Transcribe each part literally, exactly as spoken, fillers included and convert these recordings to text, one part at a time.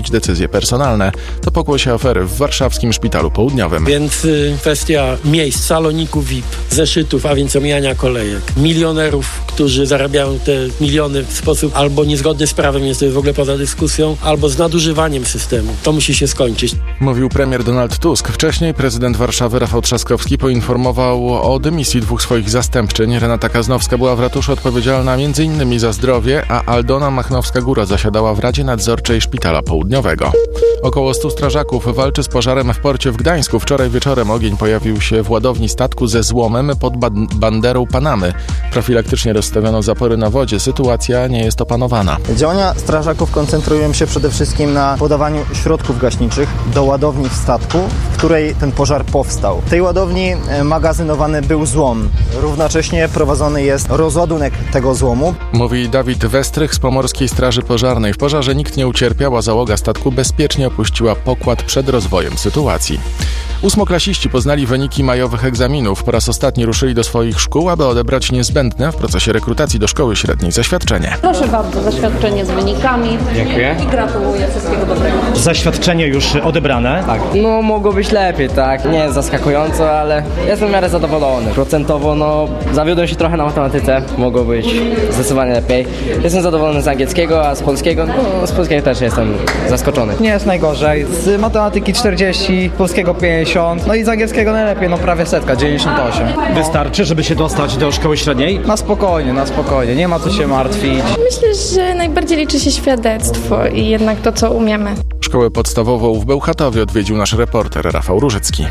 zmienić decyzje personalne. To pokłosie afery w warszawskim Szpitalu Południowym. Więc y, kwestia miejsc, saloników V I P, zeszytów, a więc omijania kolejek, milionerów, którzy zarabiają te miliony w sposób albo niezgodny z prawem, jest to w ogóle poza dyskusją, albo z nadużywaniem systemu. To musi się skończyć. Mówił premier Donald Tusk. Wcześniej prezydent Warszawy Rafał Trzaskowski poinformował o dymisji dwóch swoich zastępczyń. Renata Kaznowska była w ratuszu odpowiedzialna między innymi za zdrowie, a Aldona Machnowska-Góra zasiadała w Radzie Nadzorczej Szpitala Południowego. Około stu strażaków walczy z pożarem w porcie w Gdańsku. Wczoraj wieczorem ogień pojawił się w ładowni statku ze złomem pod ban- banderą Panamy. Profilaktycznie rozstawiono zapory na wodzie. Sytuacja nie jest opanowana. Działania strażaków koncentrują się przede wszystkim na podawaniu środków gaśniczych do ładowni w statku, w której ten pożar powstał. W tej ładowni magazynowany był złom. Równocześnie prowadzony jest rozładunek tego złomu. Mówi Dawid Westrych z Pomorskiej Straży Pożarnej. W pożarze nikt nie ucierpiał, a załoga statku bezpiecznie opuściła pokład przed rozwojem sytuacji. Ósmoklasiści poznali wyniki majowych egzaminów. Po raz ostatni ruszyli do swoich szkół, aby odebrać niezbędne w procesie rekrutacji do szkoły średniej zaświadczenie. Proszę bardzo, zaświadczenie z wynikami. Dziękuję. I gratuluję, wszystkiego dobrego. Zaświadczenie już odebrane? Tak. No mogło być lepiej, tak. Nie jest zaskakująco, ale jestem w miarę zadowolony. Procentowo, no, zawiodłem się trochę na matematyce. Mogło być zdecydowanie lepiej. Jestem zadowolony z angielskiego, a z polskiego, no, z polskiego też jestem zaskoczony. Nie jest najgorzej. Z matematyki czterdzieści, polskiego pięćdziesiąt, no i z angielskiego najlepiej, no prawie setka, dziewięćdziesiąt osiem. Wystarczy, żeby się dostać do szkoły średniej? Na spokojnie, na spokojnie, nie ma co się martwić. Myślę, że najbardziej liczy się świadectwo i jednak to, co umiemy. Szkołę podstawową w Bełchatowie odwiedził nasz reporter Rafał Różycki.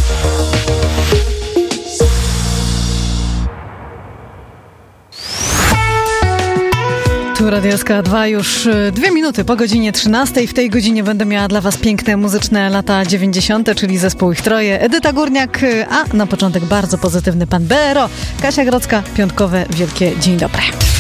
Tu Radio S K dwa, już dwie minuty po godzinie trzynastej. W tej godzinie będę miała dla Was piękne muzyczne lata dziewięćdziesiąte, czyli zespół Ich Troje, Edyta Górniak, a na początek bardzo pozytywny pan B R O, Kasia Grodzka, piątkowe wielkie dzień dobry.